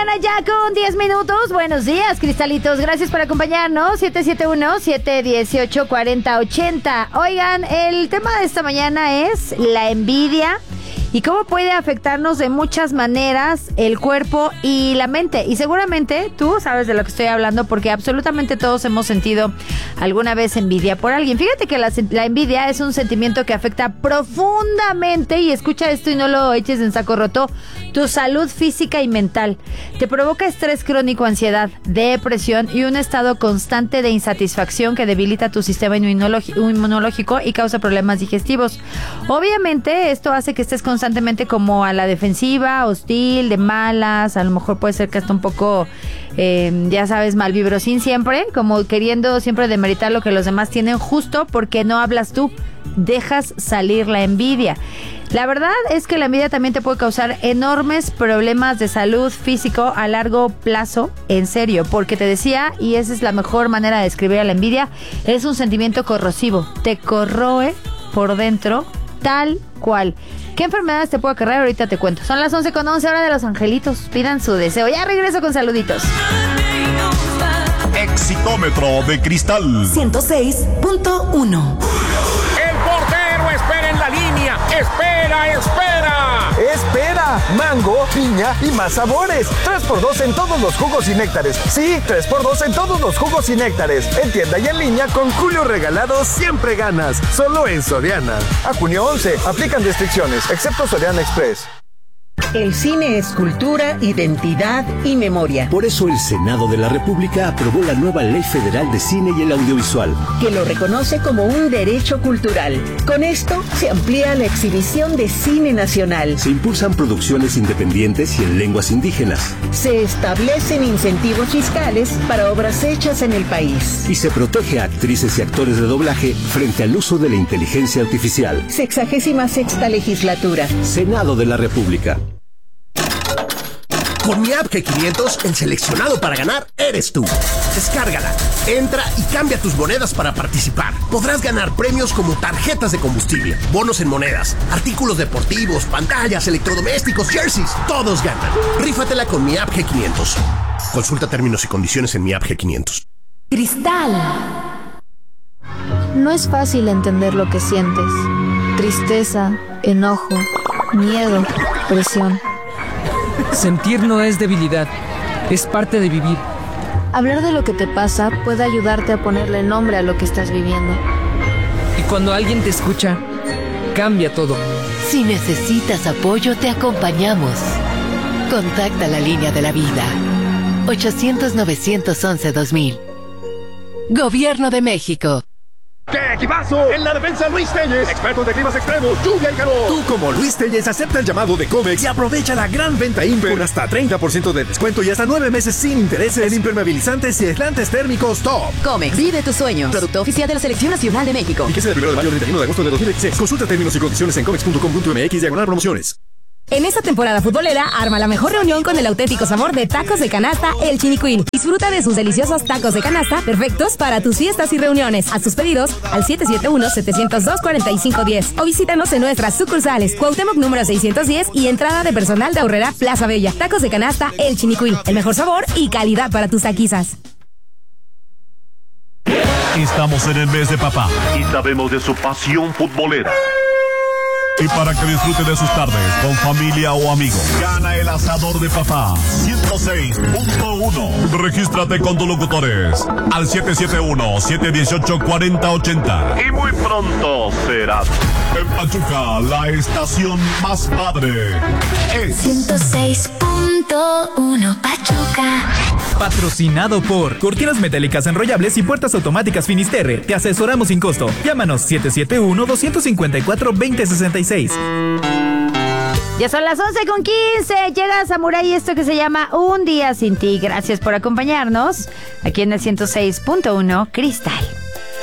ya con 10 minutos. Buenos días, cristalitos. Gracias por acompañarnos. 771-718-4080. Oigan, el tema de esta mañana es la envidia y cómo puede afectarnos de muchas maneras el cuerpo y la mente. Y seguramente tú sabes de lo que estoy hablando porque absolutamente todos hemos sentido alguna vez envidia por alguien. Fíjate que la envidia es un sentimiento que afecta profundamente, y escucha esto y no lo eches en saco roto, tu salud física y mental. Te provoca estrés crónico, ansiedad, depresión y un estado constante de insatisfacción que debilita tu sistema inmunológico y causa problemas digestivos. Obviamente esto hace que estés constantemente como a la defensiva, hostil, de malas, a lo mejor puede ser que hasta un poco, ya sabes, malvibrosín siempre, como queriendo siempre demeritar lo que los demás tienen justo porque no hablas tú. Dejas salir la envidia. La verdad es que la envidia también te puede causar enormes problemas de salud físico a largo plazo, en serio, porque te decía, y esa es la mejor manera de describir a la envidia, es un sentimiento corrosivo, te corroe por dentro tal cual. ¿Qué enfermedades te puede acarrear? Ahorita te cuento. Son las 11:11, hora de los angelitos. Pidan su deseo. Ya regreso con saluditos. Exitómetro de cristal 106.1. ¡Espera en la línea! ¡Espera! ¡Espera! Mango, piña y más sabores. 3x2 en todos los jugos y néctares. Sí, 3x2 en todos los jugos y néctares. En tienda y en línea con Julio Regalado siempre ganas. Solo en Soriana. A junio 11. Aplican restricciones, excepto Soriana Express. El cine es cultura, identidad y memoria. Por eso el Senado de la República aprobó la nueva Ley Federal de Cine y el Audiovisual, que lo reconoce como un derecho cultural. Con esto se amplía la exhibición de cine nacional. Se impulsan producciones independientes y en lenguas indígenas. Se establecen incentivos fiscales para obras hechas en el país. Y se protege a actrices y actores de doblaje frente al uso de la inteligencia artificial. 66ª legislatura. Senado de la República. Con mi app G500, el seleccionado para ganar eres tú. Descárgala, entra y cambia tus monedas para participar. Podrás ganar premios como tarjetas de combustible, bonos en monedas, artículos deportivos, pantallas, electrodomésticos, jerseys. Todos ganan. Rífatela con mi app G500. Consulta términos y condiciones en mi app G500. Cristal. No es fácil entender lo que sientes. Tristeza, enojo, miedo, presión. Sentir no es debilidad, es parte de vivir. Hablar de lo que te pasa puede ayudarte a ponerle nombre a lo que estás viviendo. Y cuando alguien te escucha, cambia todo. Si necesitas apoyo, te acompañamos. Contacta la línea de la vida. 800-911-2000. Gobierno de México. ¡Qué equipazo! En la defensa, Luis Telles, expertos de climas extremos, lluvia y calor. Tú, como Luis Telles, acepta el llamado de Comex y aprovecha la gran venta Imper con hasta 30% de descuento y hasta 9 meses sin intereses en impermeabilizantes y aislantes térmicos top. Comex, vive tus sueños. Producto oficial de la Selección Nacional de México. Y que sea del 1 de mayo al 31 de agosto de 2016. Consulta términos y condiciones en comex.com.mx/promociones. En esta temporada futbolera, arma la mejor reunión con el auténtico sabor de tacos de canasta El Chinicuil. Disfruta de sus deliciosos tacos de canasta, perfectos para tus fiestas y reuniones. Haz tus pedidos al 771-702-4510 o visítanos en nuestras sucursales Cuauhtémoc número 610 y entrada de personal de Aurrera Plaza Bella. Tacos de canasta El Chinicuil, el mejor sabor y calidad para tus taquizas. Estamos en el mes de papá y sabemos de su pasión futbolera. Y para que disfrute de sus tardes con familia o amigos, gana el asador de papá 106.1. Regístrate con tus locutores al 771-718-4080. Y muy pronto serás en Pachuca, la estación más padre. Es 106.1 Pachuca. Patrocinado por Cortinas Metálicas Enrollables y Puertas Automáticas Finisterre. Te asesoramos sin costo. Llámanos 771-254-2066. Ya son las 11:15. Llega Samurai, esto que se llama Un Día Sin Ti. Gracias por acompañarnos aquí en el 106.1 Cristal.